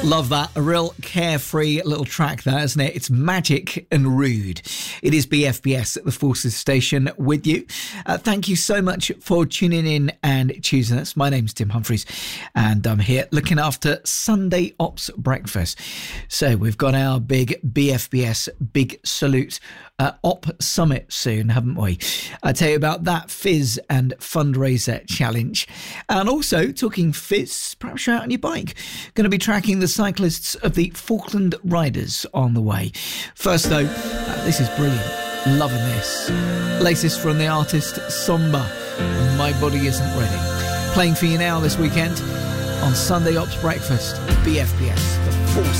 Love that. A real carefree little track there, isn't it? It's magic and rude. It is BFBS at the Forces Station with you. Thank you so much for tuning in and choosing us. My name's Tim Humphreys and I'm here looking after Sunday Ops Breakfast. So we've got our big BFBS Big Salute Op Summit soon, haven't we? I'll tell you about that Fizz and Fundraiser Challenge. And also, talking Fizz, perhaps you're out on your bike. Going to be tracking the cyclists of the Falkland Riders on the way. First though, this is brilliant. Loving this. Latest from the artist Somba. My Body Isn't Ready. Playing for you now this weekend on Sunday Ops Breakfast, BFBS, the Force.